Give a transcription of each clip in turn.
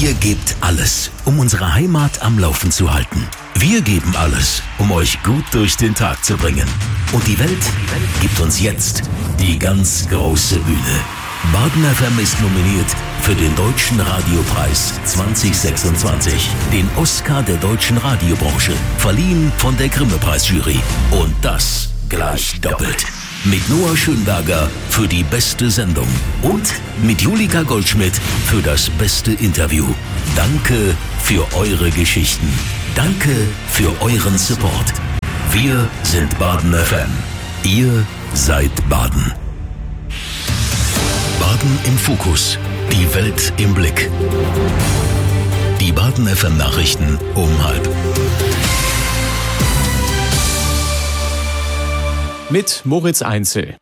Ihr gebt alles, um unsere Heimat am Laufen zu halten. Wir geben alles, um euch gut durch den Tag zu bringen. Und die Welt gibt uns jetzt die ganz große Bühne. Baden FM ist nominiert für den Deutschen Radiopreis 2026, den Oscar der deutschen Radiobranche, verliehen von der Grimme-Preisjury. Und das gleich doppelt. Mit Noah Schönberger für die beste Sendung und mit Julika Goldschmidt für das beste Interview. Danke für eure Geschichten. Danke für euren Support. Wir sind Baden FM. Ihr seid Baden. Baden im Fokus. Die Welt im Blick. Die Baden FM Nachrichten um 12:30. Mit Moritz Einzel.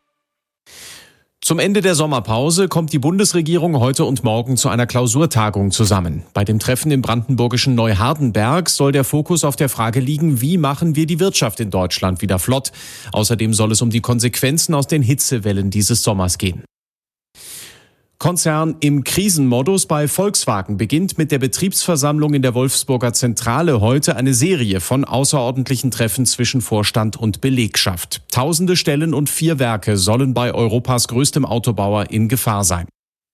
Zum Ende der Sommerpause kommt die Bundesregierung heute und morgen zu einer Klausurtagung zusammen. Bei dem Treffen im brandenburgischen Neuhardenberg soll der Fokus auf der Frage liegen, wie machen wir die Wirtschaft in Deutschland wieder flott. Außerdem soll es um die Konsequenzen aus den Hitzewellen dieses Sommers gehen. Konzern im Krisenmodus bei Volkswagen beginnt mit der Betriebsversammlung in der Wolfsburger Zentrale heute eine Serie von außerordentlichen Treffen zwischen Vorstand und Belegschaft. Tausende Stellen und 4 Werke sollen bei Europas größtem Autobauer in Gefahr sein.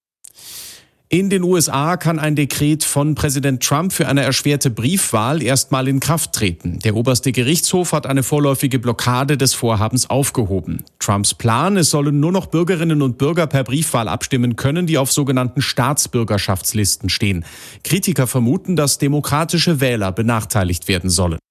In den USA kann ein Dekret von Präsident Trump für eine erschwerte Briefwahl erstmal in Kraft treten. Der oberste Gerichtshof hat eine vorläufige Blockade des Vorhabens aufgehoben. Trumps Plan, es sollen nur noch Bürgerinnen und Bürger per Briefwahl abstimmen können, die auf sogenannten Staatsbürgerschaftslisten stehen. Kritiker vermuten, dass demokratische Wähler benachteiligt werden sollen.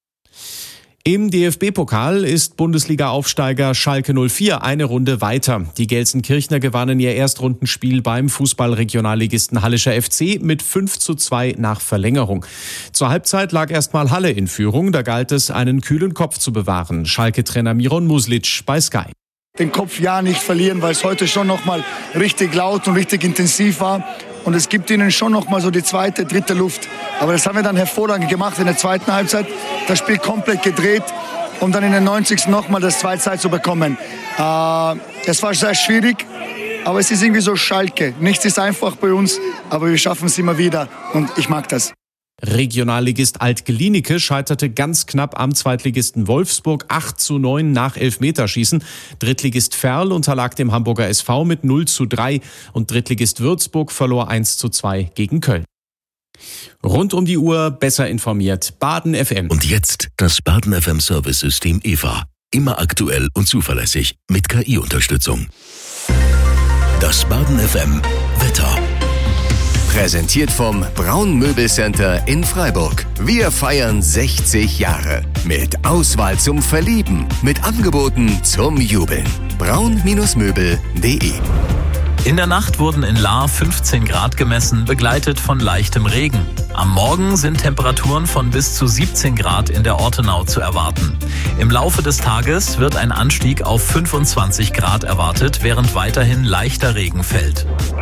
Im DFB-Pokal ist Bundesliga-Aufsteiger Schalke 04 eine Runde weiter. Die Gelsenkirchner gewannen ihr Erstrundenspiel beim Fußballregionalligisten Hallischer FC mit 5:2 nach Verlängerung. Zur Halbzeit lag erstmal Halle in Führung, da galt es, einen kühlen Kopf zu bewahren. Schalke-Trainer Miron Muslic bei Sky. Den Kopf ja nicht verlieren, weil es heute schon noch mal richtig laut und richtig intensiv war. Und es gibt ihnen schon noch mal so die zweite, dritte Luft. Aber das haben wir dann hervorragend gemacht in der zweiten Halbzeit. Das Spiel komplett gedreht, um dann in der 90. noch mal das 2:2 zu bekommen. Es war sehr schwierig, aber es ist irgendwie so Schalke. Nichts ist einfach bei uns, aber wir schaffen es immer wieder und ich mag das. Regionalligist Alt-Glienicke scheiterte ganz knapp am Zweitligisten Wolfsburg 8:9 nach Elfmeterschießen. Drittligist Verl unterlag dem Hamburger SV mit 0:3 und Drittligist Würzburg verlor 1:2 gegen Köln. Rund um die Uhr besser informiert. Baden FM. Und jetzt das Baden FM Service-System EVA. Immer aktuell und zuverlässig mit KI-Unterstützung. Das Baden FM Wetter. Präsentiert vom Braun Möbelcenter in Freiburg. Wir feiern 60 Jahre. Mit Auswahl zum Verlieben. Mit Angeboten zum Jubeln. braun-möbel.de. In der Nacht wurden in Lahr 15 Grad gemessen, begleitet von leichtem Regen. Am Morgen sind Temperaturen von bis zu 17 Grad in der Ortenau zu erwarten. Im Laufe des Tages wird ein Anstieg auf 25 Grad erwartet, während weiterhin leichter Regen fällt.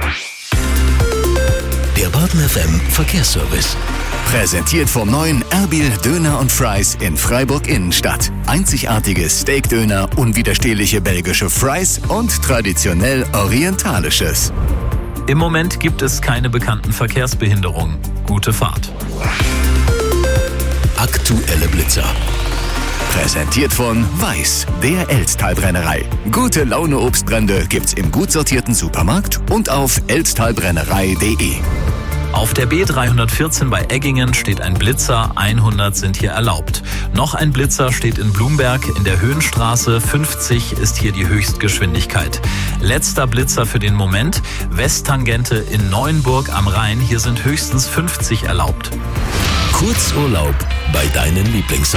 Der Baden FM Verkehrsservice. Präsentiert vom neuen Erbil Döner und Fries in Freiburg Innenstadt. Einzigartiges Steakdöner, unwiderstehliche belgische Fries und traditionell orientalisches. Im Moment gibt es keine bekannten Verkehrsbehinderungen. Gute Fahrt. Aktuelle Blitzer. Präsentiert von Weiß, der Elztalbrennerei. Gute Laune Obstbrände gibt's im gut sortierten Supermarkt und auf elztalbrennerei.de. Auf der B314 bei Eggingen steht ein Blitzer, 100 sind hier erlaubt. Noch ein Blitzer steht in Blumberg in der Höhenstraße, 50 ist hier die Höchstgeschwindigkeit. Letzter Blitzer für den Moment, Westtangente in Neuenburg am Rhein, hier sind höchstens 50 erlaubt. Kurzurlaub bei deinen Lieblings